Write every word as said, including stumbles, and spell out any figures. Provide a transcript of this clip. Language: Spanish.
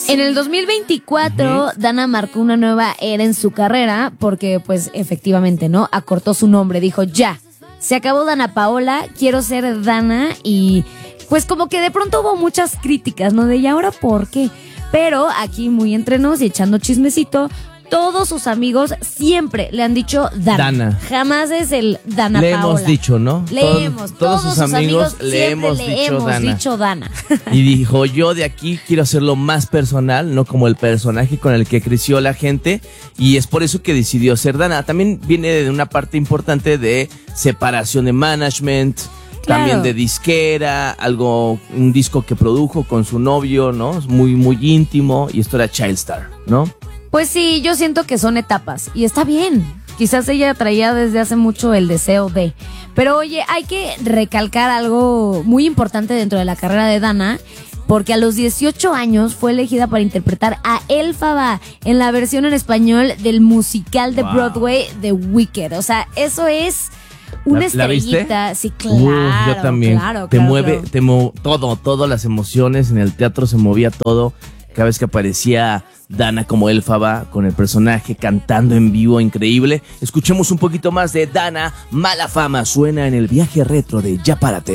En el dos mil veinticuatro, uh-huh. Dana marcó una nueva era en su carrera porque, pues, efectivamente, ¿no? Acortó su nombre, dijo, ya, se acabó Dana Paola, quiero ser Dana y, pues, como que de pronto hubo muchas críticas, ¿no? De, ¿y ahora por qué? Pero aquí, muy entre nos y echando chismecito, todos sus amigos siempre le han dicho Dana. Dana. Jamás es el Dana le Paola. Le hemos dicho, ¿no? Le hemos. Todos, todos sus amigos, amigos le hemos, le dicho, hemos Dana. dicho Dana. Y dijo, yo de aquí quiero hacerlo más personal, no como el personaje con el que creció la gente. Y es por eso que decidió ser Dana. También viene de una parte importante de separación de management. Claro. También de disquera, algo, un disco que produjo con su novio, ¿no? Muy, muy íntimo. Y esto era Childstar, ¿no? Pues sí, yo siento que son etapas y está bien. Quizás ella traía desde hace mucho el deseo de... Pero oye, hay que recalcar algo muy importante dentro de la carrera de Dana, porque a los dieciocho años fue elegida para interpretar a Elphaba en la versión en español del musical de wow. Broadway The Wicked. O sea, eso es... Una ¿La, estrellita, ¿la sí, claro. Uh, yo también. Claro, te claro, mueve, claro. te mo todo, todas las emociones. En el teatro se movía todo. Cada vez que aparecía Dana como Elphaba con el personaje cantando en vivo, increíble. Escuchemos un poquito más de Dana. Mala Fama suena en el viaje retro de Ya Párate.